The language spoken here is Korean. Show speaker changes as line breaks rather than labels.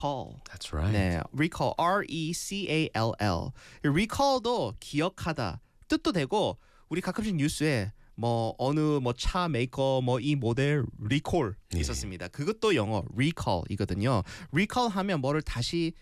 recall.
That's right.
네, recall, R-E-C-A-L-L. recall도 기억하다 뜻도 되고 우리 가끔씩 뉴스에 뭐 어느 뭐 차 메이커 뭐 이 모델 recall
예.
있었습니다. 그것도 영어 recall이거든요. recall 하면 뭐를 다시